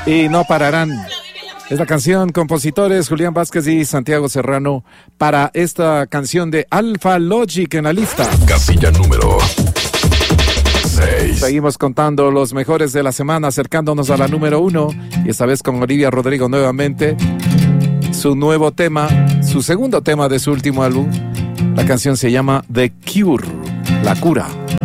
y no pararán. Es la canción, compositores Julián Vázquez y Santiago Serrano, para esta canción de Alpha Logic en la lista. Casilla número 6. Seguimos contando los mejores de la semana, acercándonos a la número 1, y esta vez con Olivia Rodrigo nuevamente. Su nuevo tema, su segundo tema de su último álbum. La canción se llama The Cure, La Cura.